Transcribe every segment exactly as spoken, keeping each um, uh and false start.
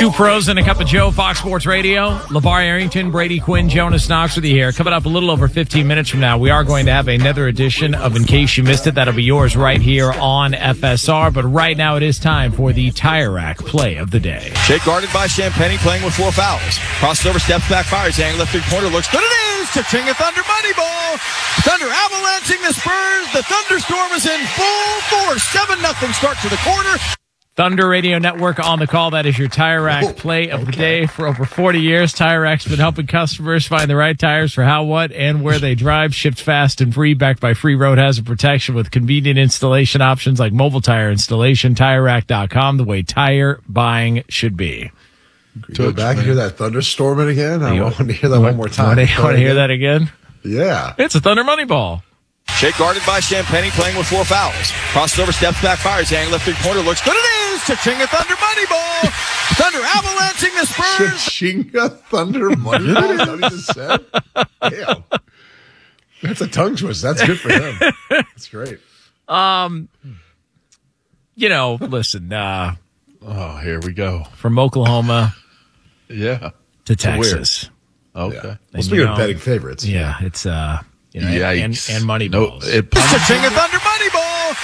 Two pros and a cup of Joe, Fox Sports Radio. LeVar Arrington, Brady Quinn, Jonas Knox with you here. Coming up a little over fifteen minutes from now, we are going to have another edition of In Case You Missed It. That'll be yours right here on F S R. But right now it is time for the Tire Rack play of the day. Shake guarded by Champagny, playing with four fouls. Crosses over, steps back, fires. Hang left three-pointer, looks good. It is! Cha-ching, a Thunder money ball. Thunder avalanching the Spurs. The thunderstorm is in full force. seven nothing start to the quarter. Thunder Radio Network on the call. That is your Tire Rack oh, play of okay. the day. For over forty years, Tire Rack's been helping customers find the right tires for how, what, and where they drive. Shipped fast and free, backed by free road hazard protection with convenient installation options like mobile tire installation. Tire Rack dot com, the way tire buying should be. Go back and hear that thunderstorming again? I You want to hear that one more time. Want to, want to hear that again? Yeah. It's a Thunder money ball. Shake guarded by Champagny, playing with four fouls. Crosses over, steps back, fires. Hang left three-pointer, looks good. It is! Cha-ching, a Thunder money ball. Thunder avalanching the Spurs. Cha-ching, a Thunder money ball. Is that what he just said? Damn. That's a tongue twister. That's good for him. That's great. Um, you know, listen, uh, Oh, here we go. from Oklahoma Yeah. to Texas. Okay. Yeah. Well, And, speaking you of know, betting favorites. Yeah, it's, uh, you know, and, Yikes. and money No, balls. it Cha-ching, a Thunder money ball.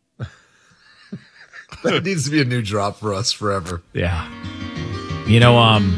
That needs to be a new drop for us forever. Yeah. You know, um,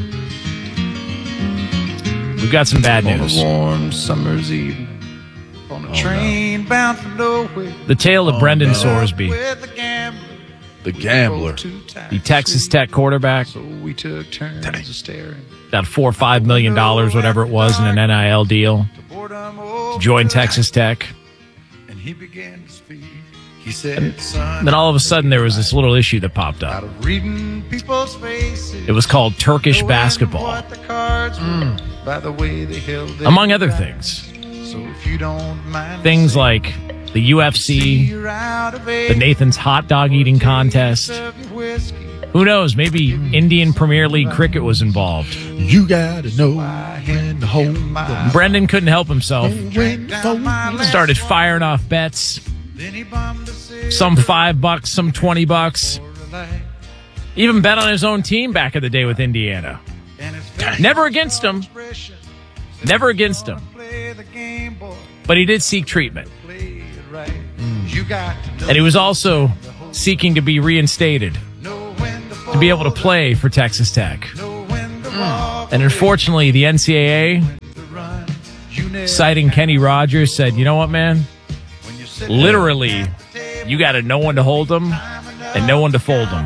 we've got some bad On news. a warm summer's evening, on a train bound for nowhere, The tale of Brendan no. Sorsby, with a gambler, the gambler. too tired the Texas Tech quarterback, so we took turns of staring. got four or five million dollars, whatever it was, in an N I L deal to join Texas Tech. And he began to speak. He said, son, Then all of a sudden, there was this little issue that popped out up. of reading people's faces, It was called Turkish knowing basketball, what the cards were, by the way they held their among other cards. things. So if you don't mind Things saying, like the U F C, you're out of the age, Nathan's hot dog eating contest. serve your whiskey. Who knows? Maybe Indian Premier League cricket was involved. You gotta know when to hold them. Brendan couldn't help himself. When to fold them. Started firing off bets. Then he bummed a cigarette Some five bucks, some twenty bucks. for a light, Even bet on his own team back in the day with Indiana. and his face Never against him. expression Never against him. play the game, boy, But he did seek treatment. play it right. You got to know, And he was also seeking to be reinstated know when to, to be able to play for Texas Tech. know when to walk, And unfortunately, the N C double A, to run. You never citing Kenny Rogers, said, you know what, man? when you sit Literally, you got to know when to hold them and know when to fold them.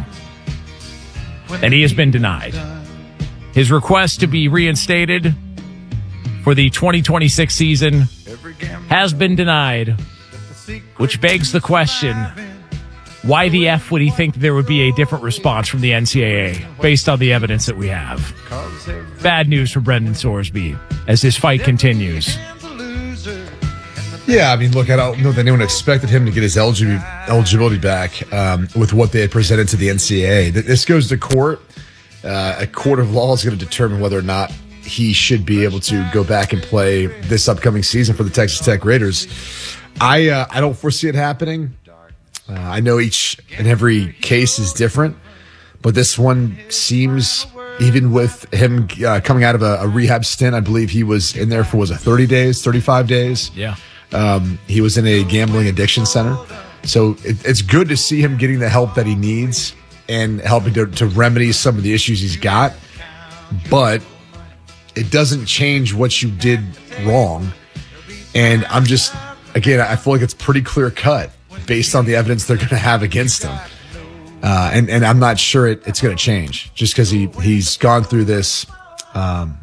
And he has been denied. His request to be reinstated for the twenty twenty-six season every gambler has been denied, the secret which begs the question, why the F would he think there would be a different response from the N C double A based on the evidence that we have? causes every Bad news for Brendan Sorsby as his fight continues. man's a loser. Yeah, I mean, look, I don't know that anyone expected him to get his eligibility, eligibility back um, with what they had presented to the N C double A. Th- This goes to court. Uh, a court of law is going to determine whether or not he should be able to go back and play this upcoming season for the Texas Tech Raiders. I uh, I don't foresee it happening. Uh, I know each and every case is different, but this one seems, even with him uh, coming out of a, a rehab stint, I believe he was in there for, was it thirty days, thirty-five days? Yeah. Um, he was in a gambling addiction center. So it, it's good to see him getting the help that he needs and helping to, to remedy some of the issues he's got. But it doesn't change what you did wrong. And I'm just, again, I feel like it's pretty clear cut based on the evidence they're going to have against him. Uh, and, and I'm not sure it, it's going to change just because he, he's gone through this, um,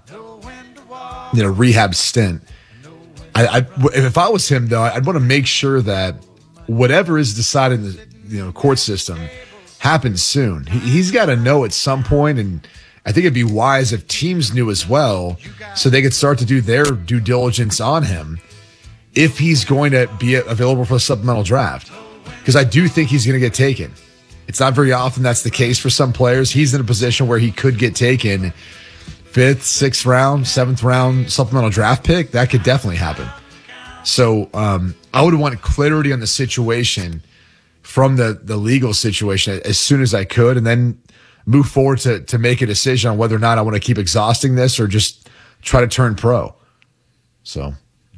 you know, rehab stint. I, I, if I was him, though, I'd want to make sure that whatever is decided in the you know court system happens soon. He, he's got to know at some point, and I think it'd be wise if teams knew as well, so they could start to do their due diligence on him if he's going to be available for a supplemental draft. Because I do think he's going to get taken. It's not very often that's the case for some players. He's in a position where he could get taken. Fifth, sixth round, seventh round supplemental draft pick, that could definitely happen. So um, I would want clarity on the situation from the, the legal situation as soon as I could. And then move forward to to make a decision on whether or not I want to keep exhausting this or just try to turn pro. So,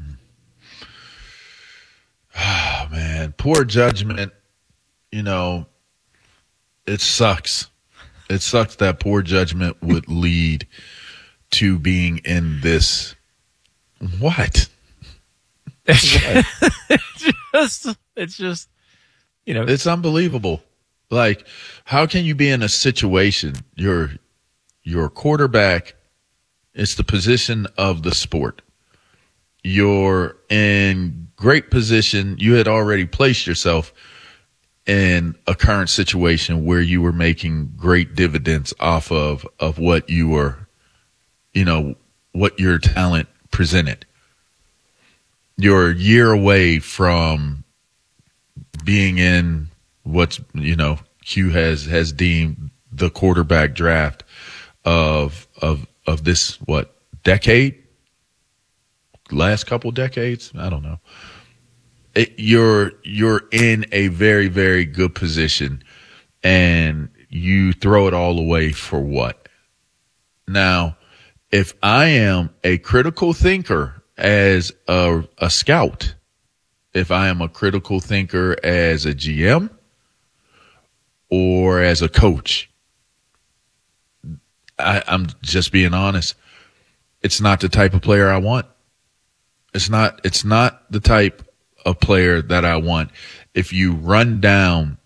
oh man, poor judgment. You know, it sucks. It sucks that poor judgment would lead to being in this. What? It's just, it's just, you know, It's unbelievable. Like, how can you be in a situation, your your quarterback, it's the position of the sport. You're in great position. You had already placed yourself in a current situation where you were making great dividends off of, of what you were, you know, what your talent presented. You're a year away from being in what's, you know, Q has, has deemed the quarterback draft of, of, of this, what, decade? Last couple decades? I don't know. It, you're, you're in a very, very good position and you throw it all away for what? Now, if I am a critical thinker as a, a scout, if I am a critical thinker as a G M or as a coach, I, I'm just being honest. It's not the type of player I want. It's not, it's not the type of player that I want. If you run down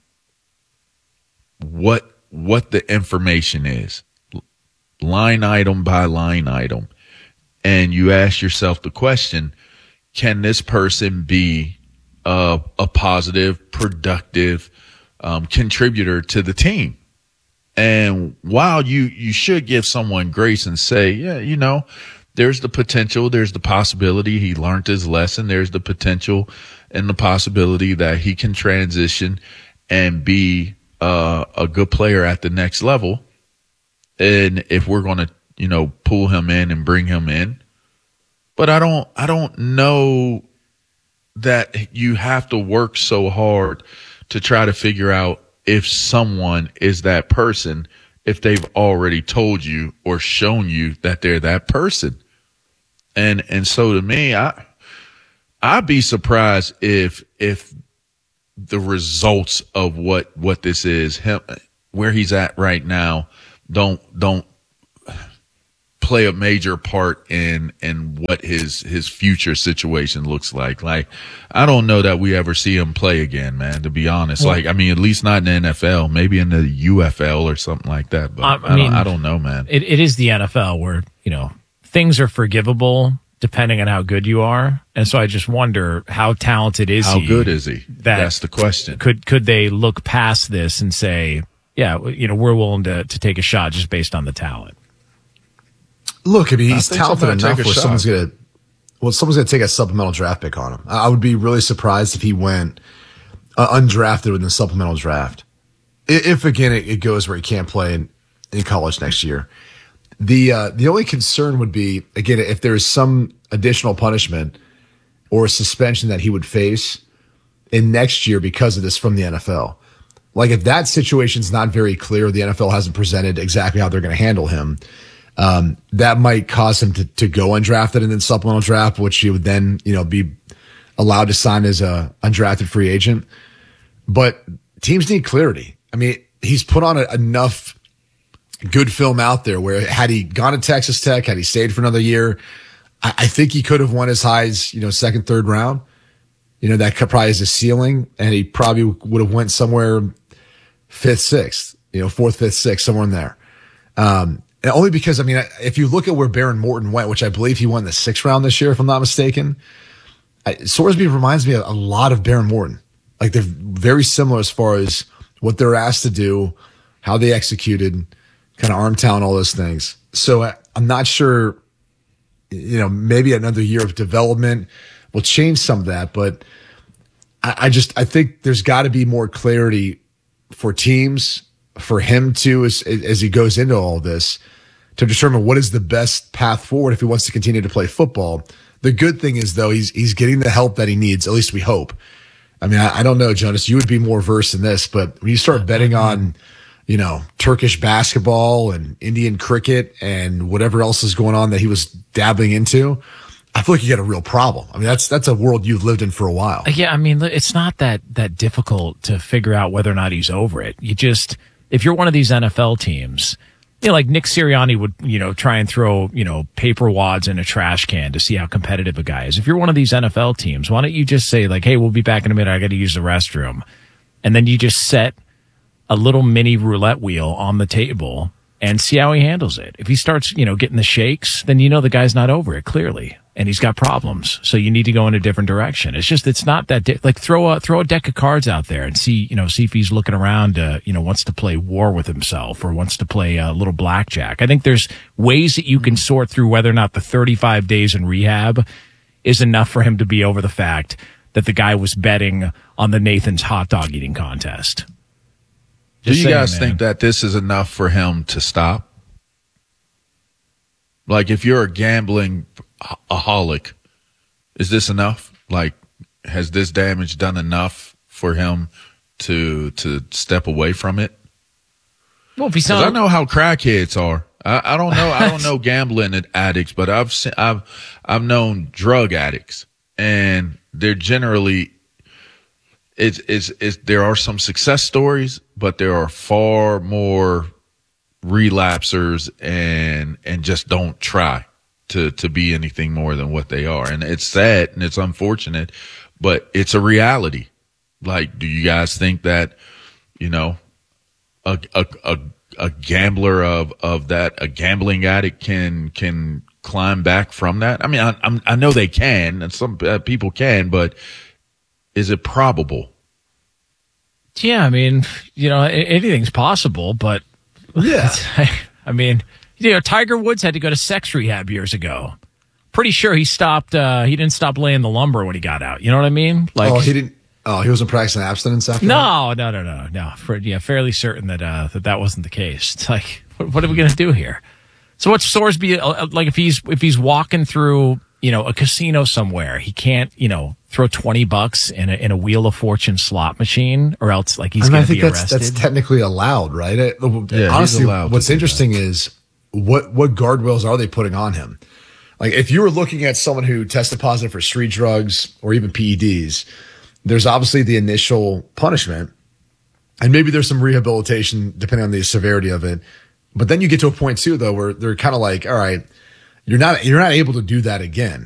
what, what the information is, line item by line item, and you ask yourself the question, can this person be a, a positive, productive um, contributor to the team? And while you, you should give someone grace and say, yeah, you know, there's the potential, there's the possibility he learned his lesson, there's the potential and the possibility that he can transition and be uh, a good player at the next level. And if we're going to, you know, pull him in and bring him in, but I don't, I don't know that you have to work so hard to try to figure out if someone is that person, if they've already told you or shown you that they're that person. And, and so to me, I, I'd be surprised if, if the results of what, what this is, him, where he's at right now, don't, don't play a major part in, in what his, his future situation looks like. Like, I don't know that we ever see him play again, man, to be honest. Well, like, I mean, at least not in the N F L, maybe in the U F L or something like that. But I, I, mean, don't, I don't know, man. It, it is the N F L where, you know, things are forgivable depending on how good you are. And so I just wonder, how talented is how he? How good is he? That That's the question. Could, could they look past this and say, yeah, you know, we're willing to, to take a shot just based on the talent? Look, I mean, he's I talented enough where shot. someone's going to, well, someone's going to take a supplemental draft pick on him. I would be really surprised if he went uh, undrafted in the supplemental draft. If, again, it, it goes where he can't play in, in college next year. The, uh, the only concern would be, again, if there's some additional punishment or suspension that he would face in next year because of this from the N F L. Like, if that situation's not very clear, the N F L hasn't presented exactly how they're going to handle him. Um, that might cause him to, to go undrafted and then supplemental draft, which he would then, you know, be allowed to sign as a undrafted free agent. But teams need clarity. I mean, he's put on a, enough good film out there where had he gone to Texas Tech, had he stayed for another year, I, I think he could have won as high as, you know, second, third round. You know, that could probably is a ceiling, and he probably would have went somewhere fifth, sixth, you know, fourth, fifth, sixth, somewhere in there. Um, And only because, I mean, if you look at where Baron Morton went, which I believe he won the sixth round this year, if I'm not mistaken, I, Sorsby reminds me a lot of Baron Morton. Like, they're very similar as far as what they're asked to do, how they executed, kind of arm talent, all those things. So I, I'm not sure, you know, maybe another year of development will change some of that. But I, I just, I think there's got to be more clarity for teams, for him to, as, as he goes into all this, to determine what is the best path forward if he wants to continue to play football. The good thing is, though, he's he's getting the help that he needs, at least we hope. I mean, I, I don't know, Jonas, you would be more versed in this, but when you start betting on, you know, Turkish basketball and Indian cricket and whatever else is going on that he was dabbling into, I feel like you get a real problem. I mean, that's that's a world you've lived in for a while. Yeah, I mean, it's not that that difficult to figure out whether or not he's over it. You just, if you're one of these N F L teams, you know, like Nick Sirianni would, you know, try and throw, you know, paper wads in a trash can to see how competitive a guy is. If you're one of these N F L teams, why don't you just say like, hey, we'll be back in a minute. I got to use the restroom. And then you just set a little mini roulette wheel on the table and see how he handles it. If he starts, you know, getting the shakes, then you know the guy's not over it, clearly. And he's got problems. So you need to go in a different direction. It's just, it's not that, di- like throw a, throw a deck of cards out there and see, you know, see if he's looking around, uh, you know, wants to play war with himself or wants to play a little blackjack. I think there's ways that you can sort through whether or not the thirty-five days in rehab is enough for him to be over the fact that the guy was betting on the Nathan's hot dog eating contest. Do you guys think that this is enough for him to stop? Like, if you're a gambling aholic, is this enough? Like, has this damage done enough for him to to step away from it? Well, if he's not, not, I know how crackheads are. I, I don't know. I don't know gambling addicts, but I've seen, I've I've known drug addicts, and they're generally. It's, it's, it's, there are some success stories, but there are far more relapsers and, and just don't try to, to be anything more than what they are. And it's sad and it's unfortunate, but it's a reality. Like, do you guys think that, you know, a, a, a, a gambler of, of that, a gambling addict can, can climb back from that? I mean, I, I'm, I know they can, and some uh, people can, but is it probable? Yeah, I mean, you know, anything's possible, but yeah, I mean, you know, Tiger Woods had to go to sex rehab years ago. Pretty sure he stopped. Uh, he didn't stop laying the lumber when he got out. You know what I mean? Like, oh, he didn't. Oh, he wasn't practicing abstinence after no, that? no, no, no, no. For, yeah, fairly certain that uh, that that wasn't the case. It's like, what, what are we gonna do here? So what's Sorsby uh, like? If he's if he's walking through, you know, a casino somewhere, he can't, you know, throw twenty bucks in a, in a Wheel of Fortune slot machine, or else like he's I mean, going I to be think that's, arrested. that's technically allowed, right? It, Yeah, honestly, allowed what's to do interesting is what, what guardrails are they putting on him? Like, if you were looking at someone who tested positive for street drugs or even P E Ds, there's obviously the initial punishment, and maybe there's some rehabilitation depending on the severity of it. But then you get to a point too, though, where they're kind of like, all right, you're not, you're not able to do that again.